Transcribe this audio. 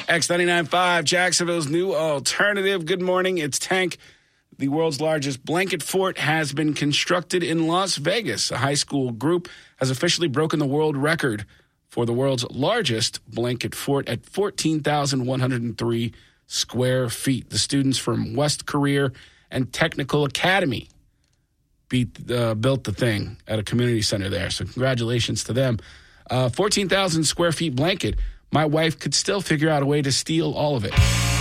X99.5, Jacksonville's new alternative. Good morning. It's Tank. The world's largest blanket fort has been constructed in Las Vegas. A high school group has officially broken the world record for the world's largest blanket fort at 14,103 square feet. The students from West Career and Technical Academy built the thing at a community center there. So congratulations to them. 14,000 square feet blanket. My wife could still figure out a way to steal all of it.